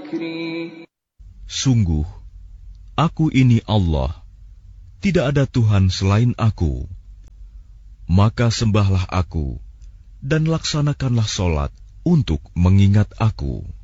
ذكري Sungguh, aku ini Allah, tidak ada Tuhan selain aku. Maka sembahlah aku, dan laksanakanlah sholat untuk mengingat aku.